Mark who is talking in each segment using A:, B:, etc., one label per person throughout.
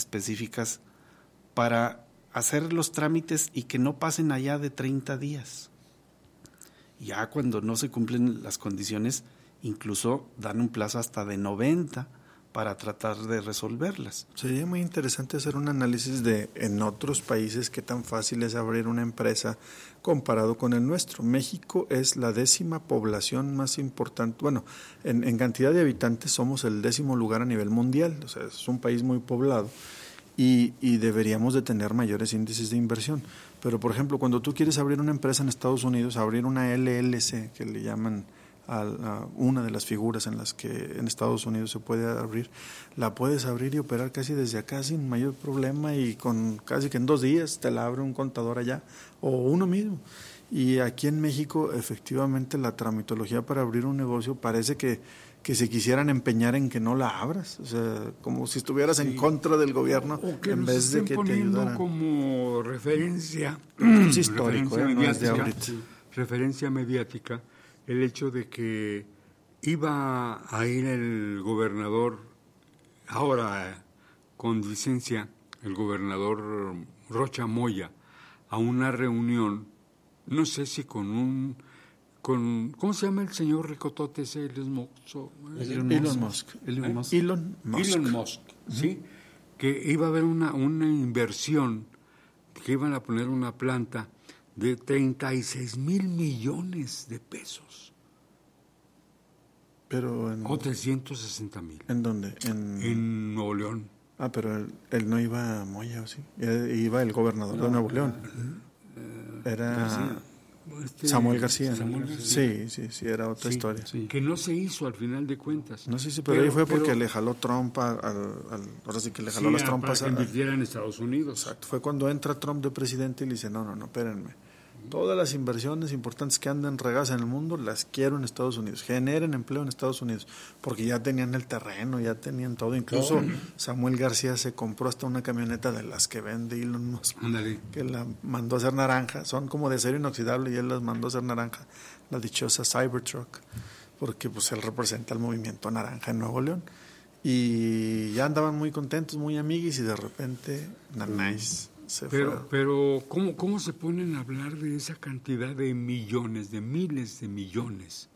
A: específicas para hacer los trámites y que no pasen allá de 30 días. Ya cuando no se cumplen las condiciones, incluso dan un plazo hasta de 90 para tratar de resolverlas.
B: Sería muy interesante hacer un análisis de en otros países qué tan fácil es abrir una empresa comparado con el nuestro. México es la 10ª población más importante, bueno, en cantidad de habitantes somos el 10º lugar a nivel mundial, o sea, es un país muy poblado y deberíamos de tener mayores índices de inversión. Pero, por ejemplo, cuando tú quieres abrir una empresa en Estados Unidos, abrir una LLC, que le llaman a una de las figuras en las que en Estados Unidos se puede abrir, la puedes abrir y operar casi desde acá sin mayor problema y con casi que en 2 días te la abre un contador allá o uno mismo. Y aquí en México efectivamente la tramitología para abrir un negocio parece que se quisieran empeñar en que no la abras, o sea, como si estuvieras en contra del gobierno
C: o que
B: en vez de que te ayudaran.
C: Como referencia,
B: es histórico,
C: referencia
B: no es de
C: mediática,
B: ahorita.
C: referencia mediática, el hecho de que iba a ir el gobernador, ahora con licencia, el gobernador Rocha Moya, a una reunión, no sé si con ¿cómo se llama el señor ricotote ese? Elon Musk.
B: Elon Musk,
C: ¿sí? Que iba a haber una inversión, que iban a poner una planta de 36 mil millones de pesos.
B: Pero
C: o 360 mil.
B: ¿En dónde?
C: En Nuevo León.
B: Ah, pero él no iba a Moya, ¿o sí? Iba el gobernador de Nuevo León. Era Samuel García. Sí, era otra historia.
C: Sí. Que no se hizo al final de cuentas.
B: No sé si, pero ahí fue porque le jaló Trump ahora sí que le jaló las trompas
C: para que invirtiera en Estados Unidos.
B: Exacto, fue cuando entra Trump de presidente y le dice, no, espérenme. Todas las inversiones importantes que andan regadas en el mundo las quiero en Estados Unidos, generen empleo en Estados Unidos, porque ya tenían el terreno, ya tenían todo, incluso Samuel García se compró hasta una camioneta de las que vende Elon Musk, que la mandó a hacer naranja, son como de acero inoxidable y él las mandó a hacer naranja, la dichosa Cybertruck, porque pues él representa el movimiento naranja en Nuevo León, y ya andaban muy contentos, muy amiguis, y de repente, nice.
C: Pero ¿cómo se ponen a hablar de esa cantidad de millones, de miles de millones?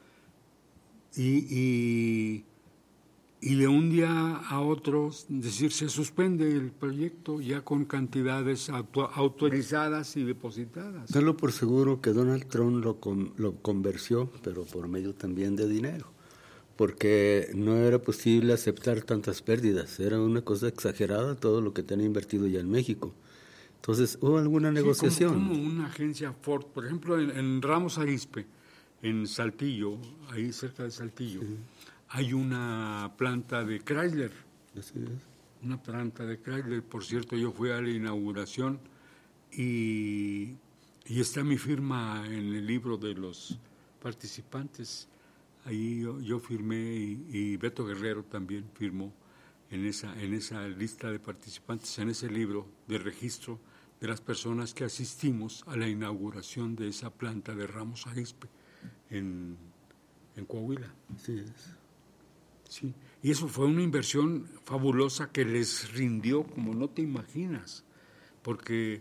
C: Y de un día a otro, decir, se suspende el proyecto ya con cantidades autorizadas y depositadas.
D: Tenlo por seguro que Donald Trump lo convenció, pero por medio también de dinero, porque no era posible aceptar tantas pérdidas, era una cosa exagerada todo lo que tenía invertido ya en México. Entonces, ¿hubo alguna negociación?
C: Como una agencia Ford, por ejemplo, en Ramos Arizpe, en Saltillo, ahí cerca de Saltillo, hay una planta de Chrysler.
D: Así es.
C: Una planta de Chrysler, por cierto, yo fui a la inauguración y está mi firma en el libro de los participantes. Ahí yo firmé y Beto Guerrero también firmó en esa lista de participantes, en ese libro de registro de las personas que asistimos a la inauguración de esa planta de Ramos Arizpe en Coahuila.
D: Así es.
C: Sí, y eso fue una inversión fabulosa que les rindió como no te imaginas, porque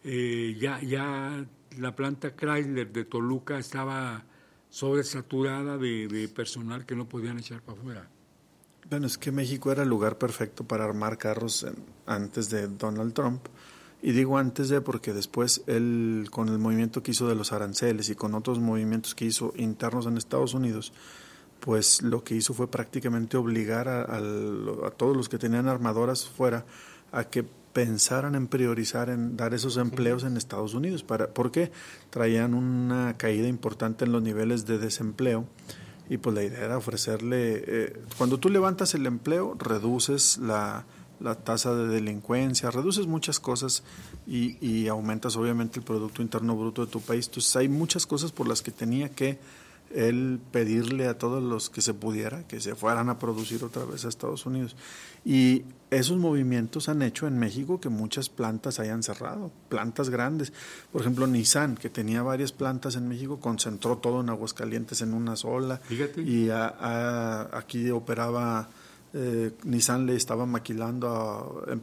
C: ya la planta Chrysler de Toluca estaba sobresaturada de personal que no podían echar para afuera.
B: Bueno, es que México era el lugar perfecto para armar carros antes de Donald Trump. Y digo antes de porque después él, con el movimiento que hizo de los aranceles y con otros movimientos que hizo internos en Estados Unidos, pues lo que hizo fue prácticamente obligar a todos los que tenían armadoras fuera a que pensaran en priorizar en dar esos empleos en Estados Unidos. Porque traían una caída importante en los niveles de desempleo. Y pues la idea era ofrecerle, cuando tú levantas el empleo, reduces la tasa de delincuencia, reduces muchas cosas y aumentas obviamente el Producto Interno Bruto de tu país. Entonces hay muchas cosas por las que tenía que él pedirle a todos los que se pudiera que se fueran a producir otra vez a Estados Unidos. Y esos movimientos han hecho en México que muchas plantas hayan cerrado, plantas grandes. Por ejemplo, Nissan, que tenía varias plantas en México, concentró todo en Aguascalientes en una sola.
C: Fíjate.
B: Y aquí operaba, Nissan le estaba maquilando